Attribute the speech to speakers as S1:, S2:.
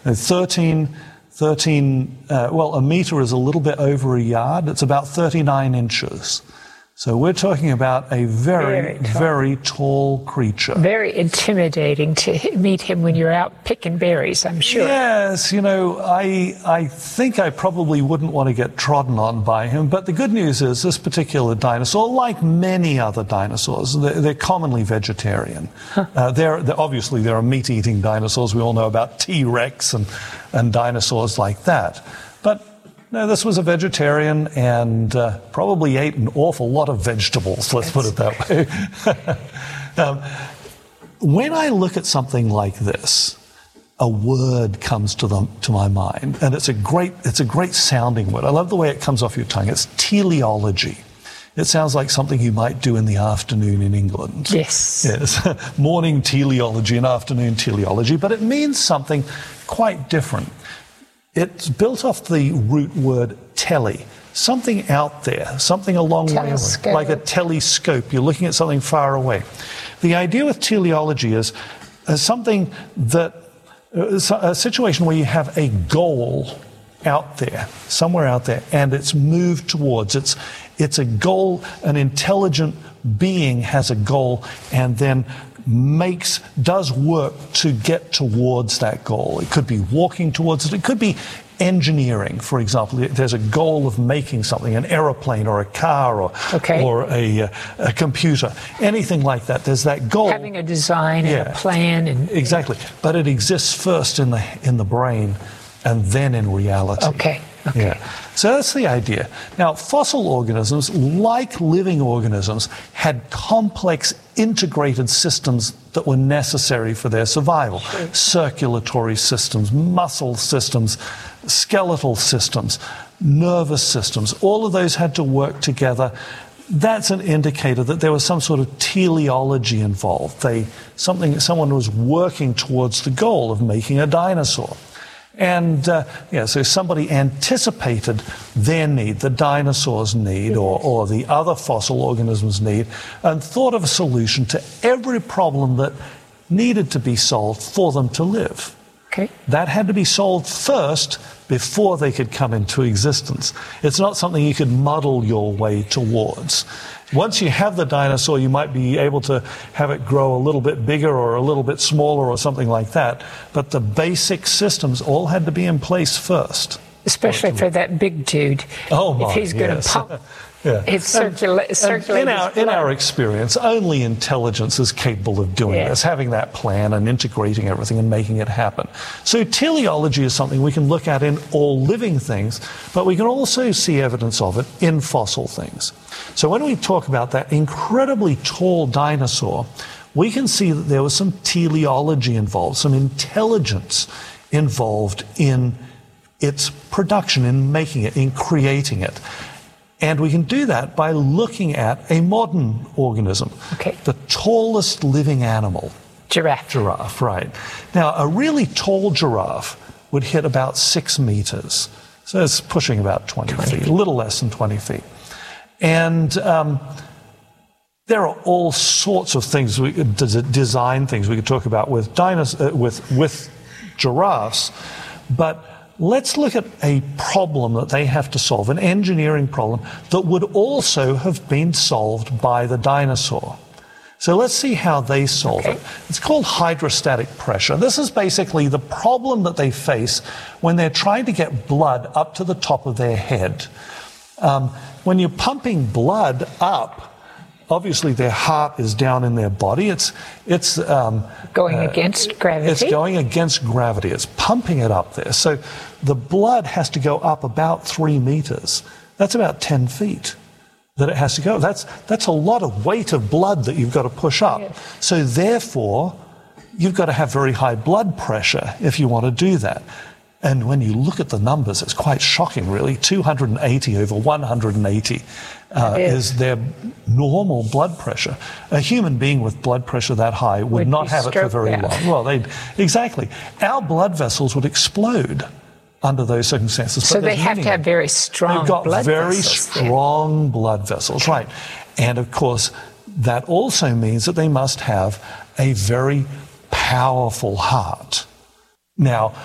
S1: A meter is a little bit over a yard. It's about 39 inches. So we're talking about a very tall creature.
S2: Very intimidating to meet him when you're out picking berries, I'm sure.
S1: Yes, I think I probably wouldn't want to get trodden on by him. But the good news is this particular dinosaur, like many other dinosaurs, they're commonly vegetarian. Huh. Obviously, there are meat-eating dinosaurs. We all know about T-Rex and dinosaurs like that. But no, this was a vegetarian and probably ate an awful lot of vegetables, let's put it that way. When I look at something like this, a word comes to my mind, and it's a great sounding word. I love the way it comes off your tongue. It's teleology. It sounds like something you might do in the afternoon in England.
S2: Yes.
S1: Yes. Morning teleology and afternoon teleology, but it means something quite different. It's built off the root word tele, something out there, something a long way away, like a telescope. You're looking at something far away. The idea with teleology is something that, a situation where you have a goal out there, somewhere out there, and it's moved towards. It's a goal, an intelligent being has a goal, and then does work to get towards that goal. It could be walking towards it. It could be engineering, for example. There's a goal of making something, an aeroplane or a car or a computer, anything like that. There's that goal.
S2: Having a design and a plan.
S1: Exactly. But it exists first in the brain and then in reality.
S2: Okay.
S1: Yeah. So that's the idea. Now, fossil organisms, like living organisms, had complex integrated systems that were necessary for their survival. Sure. Circulatory systems, muscle systems, skeletal systems, nervous systems, all of those had to work together. That's an indicator that there was some sort of teleology involved. Someone was working towards the goal of making a dinosaur. And so somebody anticipated their need, the dinosaurs' need, or the other fossil organisms' need, and thought of a solution to every problem that needed to be solved for them to live.
S2: Okay.
S1: That had to be solved first before they could come into existence. It's not something you could muddle your way towards. Once you have the dinosaur, you might be able to have it grow a little bit bigger or a little bit smaller or something like that. But the basic systems all had to be in place first.
S2: Especially for that big dude.
S1: Oh, my,
S2: if he's going to pump it's circulating.
S1: In our experience, only intelligence is capable of doing this, having that plan and integrating everything and making it happen. So teleology is something we can look at in all living things, but we can also see evidence of it in fossil things. So when we talk about that incredibly tall dinosaur, we can see that there was some teleology involved, some intelligence involved in its production, in making it, in creating it. And we can do that by looking at a modern organism.
S2: Okay.
S1: The tallest living animal.
S2: Giraffe.
S1: Giraffe, right. Now, a really tall giraffe would hit about 6 meters. So it's pushing about 20 feet, a little less than 20 feet. And there are all sorts of things, design things we could talk about with giraffes, but let's look at a problem that they have to solve, an engineering problem that would also have been solved by the dinosaur. So let's see how they solve it. It's called hydrostatic pressure. This is basically the problem that they face when they're trying to get blood up to the top of their head. When you're pumping blood up, obviously their heart is down in their body. It's
S2: going against gravity.
S1: It's going against gravity. It's pumping it up there. So the blood has to go up about 3 meters. That's about 10 feet that it has to go. That's a lot of weight of blood that you've got to push up.
S2: Yes.
S1: So therefore, you've got to have very high blood pressure if you want to do that. And when you look at the numbers, it's quite shocking, really. 280 over 180 is their normal blood pressure. A human being with blood pressure that high would not have it for very long. Well, exactly. Our blood vessels would explode under those circumstances.
S2: So they have to have very strong blood vessels. They've got very
S1: strong blood vessels, right. And, of course, that also means that they must have a very powerful heart. Now,